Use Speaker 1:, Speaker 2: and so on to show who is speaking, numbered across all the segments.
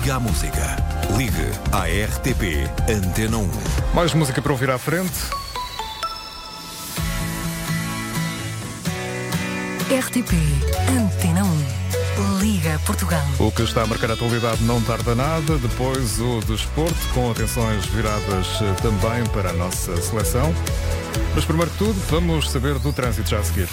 Speaker 1: Liga à música. Ligue à RTP Antena 1.
Speaker 2: Mais música para ouvir à frente.
Speaker 3: RTP Antena 1. Liga Portugal.
Speaker 2: O que está a marcar a atualidade não tarda nada. Depois o desporto, com atenções viradas também para a nossa seleção. Mas primeiro que tudo, vamos saber do trânsito já a seguir.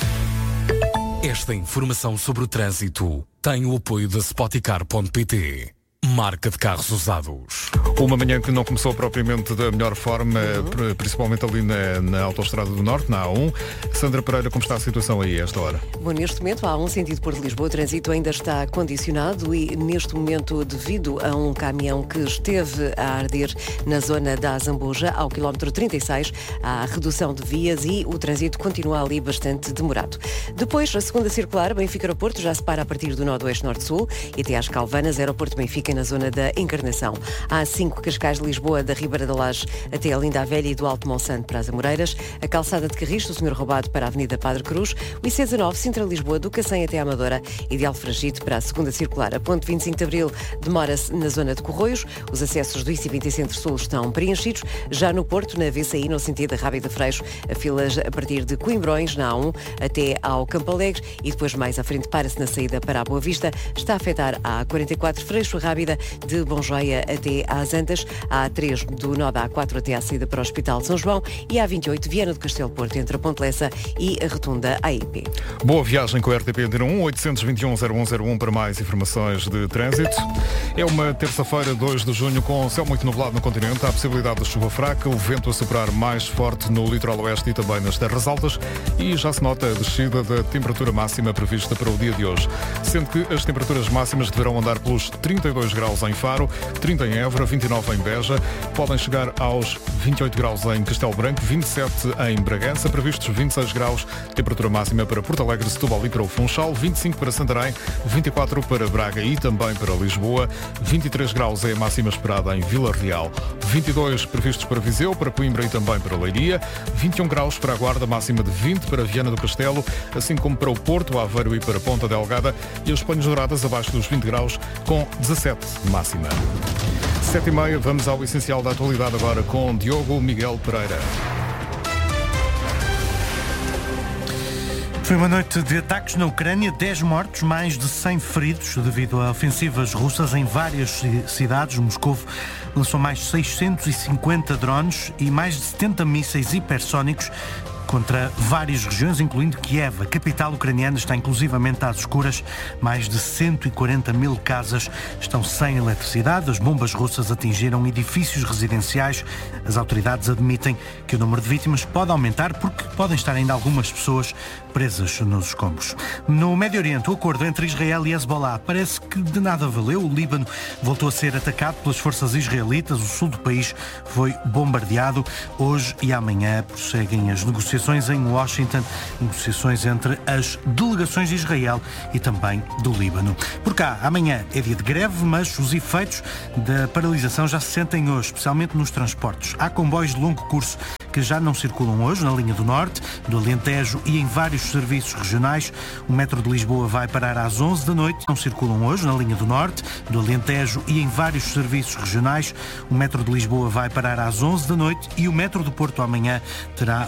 Speaker 4: Esta informação sobre o trânsito tem o apoio da Spoticar.pt, marca de carros usados.
Speaker 2: Uma manhã que não começou propriamente da melhor forma, principalmente ali na Autostrada do Norte, na A1. Sandra Pereira, como está a situação aí a esta hora?
Speaker 5: Bom, neste momento, a A1 sentido Porto de Lisboa, o trânsito ainda está condicionado e neste momento, devido a um caminhão que esteve a arder na zona da Zambuja, ao quilómetro 36, há redução de vias e o trânsito continua ali bastante demorado. Depois, a segunda circular, Benfica-Aeroporto, já se para a partir do nó do eixo Norte-Sul e até às Calvanas, Aeroporto Benfica na zona da Encarnação. Há 5 Cascais de Lisboa, da Ribeira da Laje até a Linda a Velha e do Alto Monsanto para as Amoreiras, a calçada de Carris do Senhor Roubado para a Avenida Padre Cruz, o IC19 Sintra-Lisboa do Cacém até à Amadora e de Alfragide para a segunda circular. A ponte 25 de Abril demora-se na zona de Corroios, os acessos do IC20 Centro-Sul estão preenchidos. Já no Porto, na VCI, no sentido da Rábida Freixo, a filas a partir de Coimbrões, na A1, até ao Campo Alegre e depois mais à frente para-se na saída para a Boa Vista. Está a afetar a A44 Freixo Rábida de Bonjoia até às Antas, a A3 do nó da A4 até à saída para o Hospital de São João e a A28 Viana do Castelo Porto entre a Ponte Lessa e a Rotunda AIP.
Speaker 2: Boa viagem com a RTP Antena 1, 821-0101 para mais informações de trânsito. É uma terça-feira, 2 de junho, com céu muito nublado no continente. Há a possibilidade de chuva fraca, o vento a soprar mais forte no litoral oeste e também nas terras altas e já se nota a descida da temperatura máxima prevista para o dia de hoje. Sendo que as temperaturas máximas deverão andar pelos 32 graus em Faro, 30 em Évora, 29 em Beja, podem chegar aos 28 graus em Castelo Branco, 27 em Bragança, previstos 26 graus, temperatura máxima para Porto Alegre, Setúbal e para o Funchal, 25 para Santarém, 24 para Braga e também para Lisboa, 23 graus é a máxima esperada em Vila Real, 22 previstos para Viseu, para Coimbra e também para Leiria, 21 graus para a Guarda, máxima de 20 para Viana do Castelo, assim como para o Porto, Aveiro e para Ponta Delgada e as Penhas Douradas abaixo dos 20 graus com 17 de máxima. 7h30, vamos ao essencial da atualidade agora com Diogo Miguel Pereira.
Speaker 6: Foi uma noite de ataques na Ucrânia, 10 mortos, mais de 100 feridos devido a ofensivas russas em várias cidades. Moscovo lançou mais 650 drones e mais de 70 mísseis hipersónicos contra várias regiões, incluindo Kiev. A capital ucraniana está inclusivamente às escuras. Mais de 140 mil casas estão sem eletricidade. As bombas russas atingiram edifícios residenciais. As autoridades admitem que o número de vítimas pode aumentar porque podem estar ainda algumas pessoas presas nos escombros. No Médio Oriente, o acordo entre Israel e Hezbollah parece que de nada valeu. O Líbano voltou a ser atacado pelas forças israelitas. O sul do país foi bombardeado. Hoje e amanhã prosseguem as negociações em Washington, negociações entre as delegações de Israel e também do Líbano. Por cá, amanhã é dia de greve, mas os efeitos da paralisação já se sentem hoje, especialmente nos transportes. Há comboios de longo curso que já não circulam hoje na linha do Norte, do Alentejo e em vários serviços regionais. O metro de Lisboa vai parar às 11 da noite. Não circulam hoje na linha do Norte, do Alentejo e em vários serviços regionais. O metro de Lisboa vai parar às 11 da noite e o metro do Porto amanhã terá